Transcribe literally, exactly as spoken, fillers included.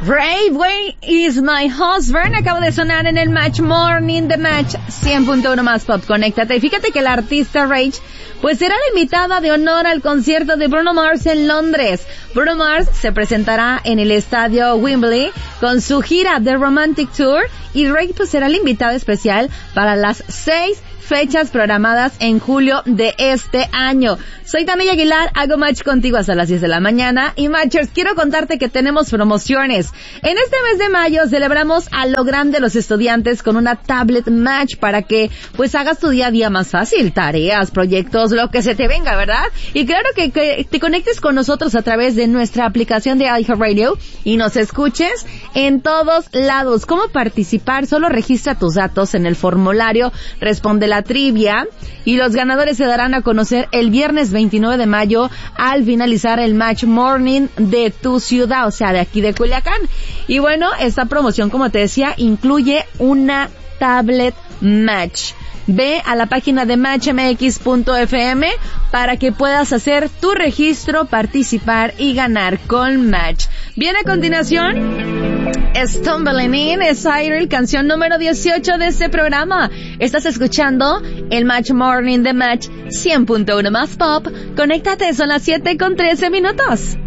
Ray, Wayne is my husband. Acabo de sonar en el Match Morning de Match cien punto uno más Pop. Conéctate. Y fíjate que la artista Rage, pues será la invitada de honor al concierto de Bruno Mars en Londres. Bruno Mars se presentará en el estadio Wembley con su gira The Romantic Tour y Rage pues será la invitada especial para las seis fechas programadas en julio de este año. Soy Tania Aguilar, hago Match contigo hasta las diez de la mañana. Y Matchers, quiero contarte que tenemos promociones. En este mes de mayo celebramos a lo grande los estudiantes con una tablet Match para que pues hagas tu día a día más fácil, tareas, proyectos, lo que se te venga, ¿verdad? Y claro que, que te conectes con nosotros a través de nuestra aplicación de iHeartRadio y nos escuches en todos lados. ¿Cómo participar? Solo registra tus datos en el formulario, responde la trivia y los ganadores se darán a conocer el viernes veintinueve de mayo al finalizar el Match Morning de tu ciudad, o sea, de aquí de Culiacán. Y bueno, esta promoción, como te decía, incluye una tablet Match. Ve a la página de match m x punto f m para que puedas hacer tu registro, participar y ganar con Match. Viene a continuación Stumbling In, es Cyril, canción número dieciocho de este programa. Estás escuchando el Match Morning de Match cien punto uno más Pop. Conéctate, son las siete con trece minutos.